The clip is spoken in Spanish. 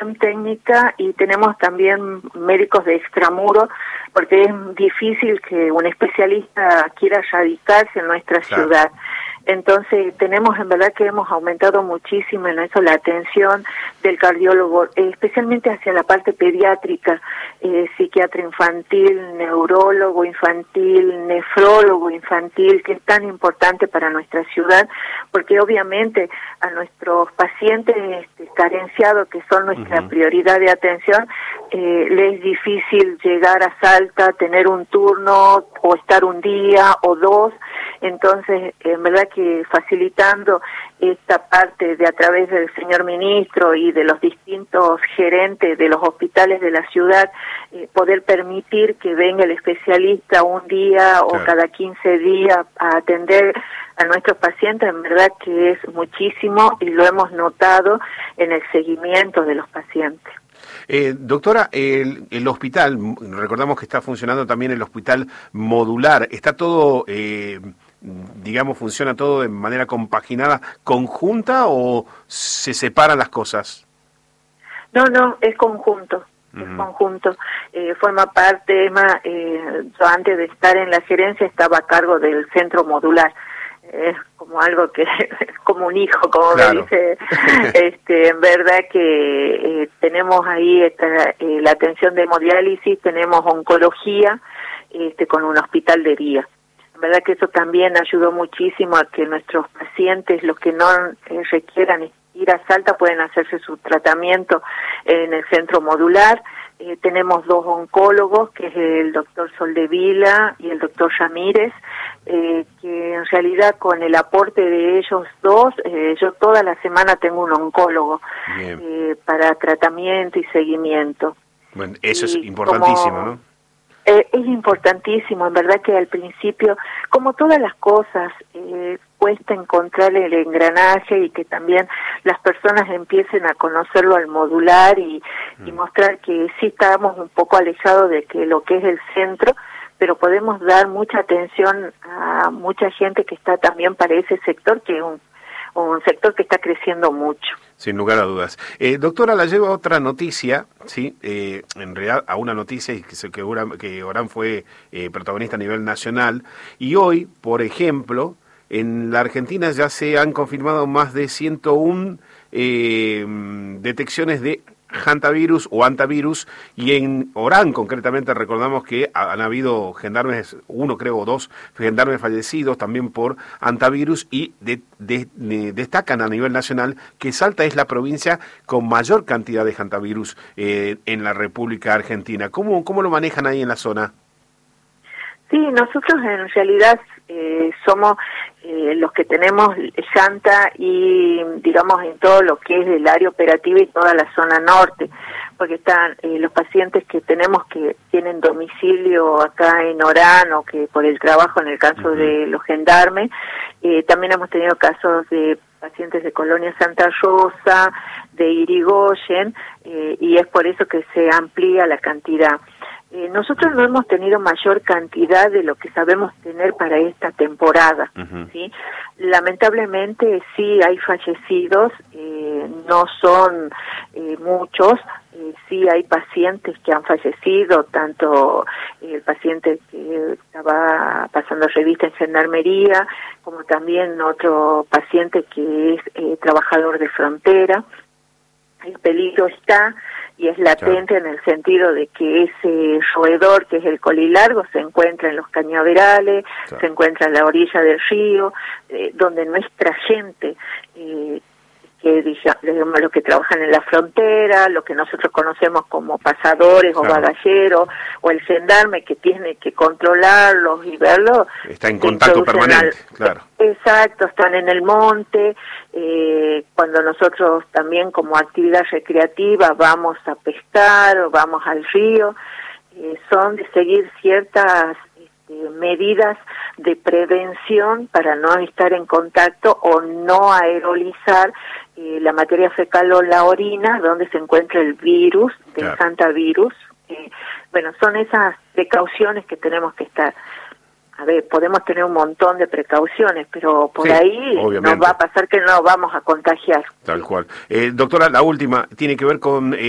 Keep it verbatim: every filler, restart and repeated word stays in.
atención técnica y tenemos también médicos de extramuro, porque es difícil que un especialista quiera radicarse en nuestra claro. ciudad. Entonces tenemos, en verdad que hemos aumentado muchísimo en eso la atención del cardiólogo, eh, especialmente hacia la parte pediátrica, eh, psiquiatra infantil, neurólogo infantil, nefrólogo infantil, que es tan importante para nuestra ciudad, porque obviamente a nuestros pacientes este, carenciados, que son nuestra uh-huh. prioridad de atención, eh, les es difícil llegar a Salta, tener un turno o estar un día o dos. Entonces, en verdad que facilitando esta parte de a través del señor ministro y de los distintos gerentes de los hospitales de la ciudad, eh, poder permitir que venga el especialista un día o claro. cada quince días a atender a nuestros pacientes, en verdad que es muchísimo y lo hemos notado en el seguimiento de los pacientes. Eh, doctora, el, el hospital, recordamos que está funcionando también el hospital modular, ¿está todo, eh, digamos, funciona todo de manera compaginada, conjunta o se separan las cosas? No, no, es conjunto, uh-huh. es conjunto, eh, forma parte, más, eh, yo antes de estar en la gerencia estaba a cargo del centro modular. Es como algo que es como un hijo, como claro. me dice, este, en verdad que eh, tenemos ahí esta, eh, la atención de hemodiálisis, tenemos oncología, este, con un hospital de día. En verdad que eso también ayudó muchísimo a que nuestros pacientes, los que no eh, requieran ir a Salta, pueden hacerse su tratamiento en el centro modular. Eh, tenemos dos oncólogos, que es el doctor Soldevila y el doctor Ramírez, eh, que en realidad con el aporte de ellos dos, eh, yo toda la semana tengo un oncólogo eh, para tratamiento y seguimiento. Bueno, eso y es importantísimo, como, ¿no? Eh, es importantísimo, en verdad que al principio, como todas las cosas, eh, cuesta encontrar el engranaje y que también las personas empiecen a conocerlo al modular y, mm. y mostrar que sí estábamos un poco alejados de que lo que es el centro, pero podemos dar mucha atención a mucha gente que está también para ese sector, que es un, un sector que está creciendo mucho. Sin lugar a dudas. Eh, doctora, la llevo a otra noticia, sí, eh, en realidad a una noticia que, que, Orán, que Orán fue eh, protagonista a nivel nacional, y hoy, por ejemplo, en la Argentina ya se han confirmado más de ciento uno eh, detecciones de hantavirus o antivirus, y en Orán concretamente recordamos que han habido gendarmes, uno creo o dos gendarmes fallecidos también por antivirus, y de, de, de, destacan a nivel nacional que Salta es la provincia con mayor cantidad de hantavirus eh, en la República Argentina. ¿Cómo, cómo lo manejan ahí en la zona? Sí, nosotros en realidad eh, somos eh, los que tenemos llanta y digamos en todo lo que es el área operativa y toda la zona norte, porque están eh, los pacientes que tenemos que tienen domicilio acá en Orán o que por el trabajo en el caso uh-huh. de los gendarmes, eh, también hemos tenido casos de pacientes de Colonia Santa Rosa, de Irigoyen, eh, y es por eso que se amplía la cantidad. Eh, nosotros no hemos tenido mayor cantidad de lo que sabemos tener para esta temporada, uh-huh. ¿sí? Lamentablemente sí hay fallecidos, eh, no son eh, muchos, eh, sí hay pacientes que han fallecido, tanto el paciente que estaba pasando revista en gendarmería, como también otro paciente que es eh, trabajador de frontera. El peligro está y es latente claro. en el sentido de que ese roedor, que es el colilargo, se encuentra en los cañaverales, claro. se encuentra en la orilla del río, eh, donde nuestra gente, eh, que digamos los que trabajan en la frontera, lo que nosotros conocemos como pasadores claro. o bagalleros, o el gendarme que tiene que controlarlos y verlos. Está en contacto permanente, al, claro. Exacto, están en el monte, eh, cuando nosotros también como actividad recreativa vamos a pescar o vamos al río, eh, son de seguir ciertas este, medidas de prevención para no estar en contacto o no aerolizar eh, la materia fecal o la orina donde se encuentra el virus, del claro. hantavirus. Eh, bueno, son esas precauciones que tenemos que estar. A ver, podemos tener un montón de precauciones, pero por sí, ahí obviamente. Nos va a pasar que no vamos a contagiar. Tal cual. Eh, doctora, la última tiene que ver con... Eh,